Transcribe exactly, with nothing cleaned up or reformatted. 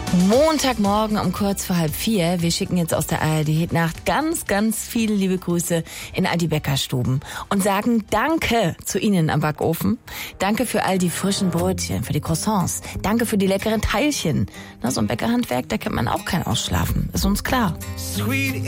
Montagmorgen um kurz vor halb vier. Wir schicken jetzt aus der A R D-Hitnacht ganz, ganz viele liebe Grüße in all die Bäckerstuben und sagen Danke zu Ihnen am Backofen. Danke für all die frischen Brötchen, für die Croissants. Danke für die leckeren Teilchen. Na, so ein Bäckerhandwerk, da kennt man auch kein Ausschlafen. Ist uns klar. Sweet